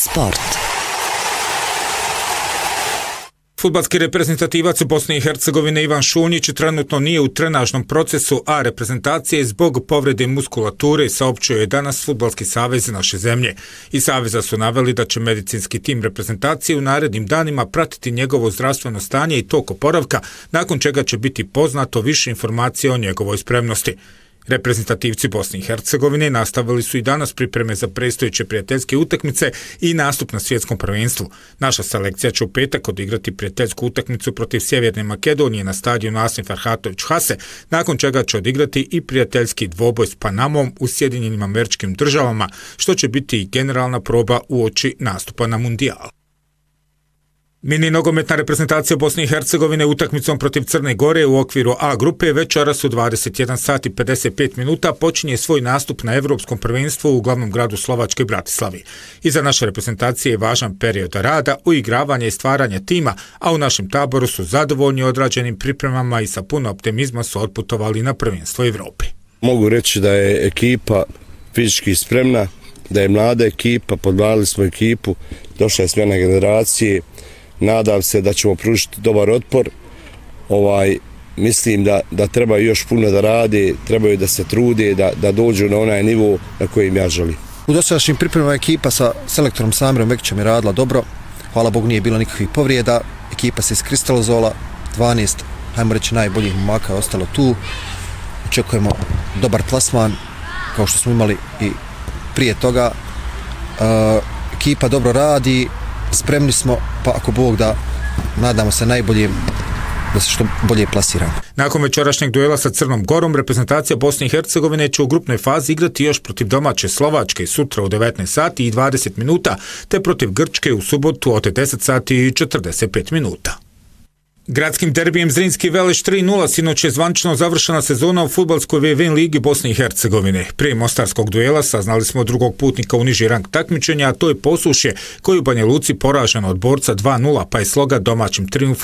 Sport. Fudbalski reprezentativac Bosne i Hercegovine Ivan Šunjić trenutno nije u trenažnom procesu A reprezentacije zbog povrede muskulature, saopćio je danas Fudbalski savez naše zemlje. Iz saveza su naveli da će medicinski tim reprezentacije u narednim danima pratiti njegovo zdravstveno stanje i tok oporavka, nakon čega će biti poznato više informacija o njegovoj spremnosti. Reprezentativci Bosne i Hercegovine nastavili su i danas pripreme za predstojeće prijateljske utakmice i nastup na svjetskom prvenstvu. Naša selekcija će u petak odigrati prijateljsku utakmicu protiv Sjeverne Makedonije na stadionu Asim Farhatović Hase, nakon čega će odigrati i prijateljski dvoboj s Panamom u Sjedinjenim Američkim Državama, što će biti i generalna proba uoči nastupa na Mundijal. Mini nogometna reprezentacija Bosne i Hercegovine utakmicom protiv Crne Gore u okviru A grupe večeras u 21 sat i 55 minuta počinje svoj nastup na Evropskom prvenstvu u glavnom gradu Slovačke Bratislavi. Iza naše reprezentacije je važan period rada, uigravanja i stvaranja tima, a u našem taboru su zadovoljni odrađenim pripremama i sa puno optimizma su otputovali na prvenstvo Evrope. Mogu reći da je ekipa fizički spremna, da je mlada ekipa, podvalili smo ekipu, došla je smjena generacije. Nadam se da ćemo pružiti dobar otpor. Mislim da trebaju još puno da rade, trebaju da se trude, da dođu na onaj nivo na kojem ja želim. U dosadašnjim pripremama ekipa sa selektorom Samirom Vekićem je radila dobro. Hvala Bogu nije bilo nikakvih povrijeda. Ekipa se iskristalizovala. 12, hajmo reći, najboljih momaka je ostalo tu. Očekujemo dobar plasman, kao što smo imali i prije toga. Ekipa dobro radi. Spremni smo, pa ako Bog da, nadamo se najbolje da se što bolje plasiramo. Nakon večerašnjeg duela sa Crnom Gorom, reprezentacija Bosne i Hercegovine će u grupnoj fazi igrati još protiv domaće Slovačke sutra u 19 sati i 20 minuta, te protiv Grčke u subotu od 10 sati i 45 minuta. Gradskim derbijem Zrinski Veleš 3:0 sinoć je zvančno završena sezona u fudbalskoj VVN ligi Bosne i Hercegovine. Prije mostarskog duela saznali smo drugog putnika u niži rang takmičenja, a to je Posušje, koji u Banja Luci poraženo od Borca 2:0, pa je Sloga domaćim trijumfom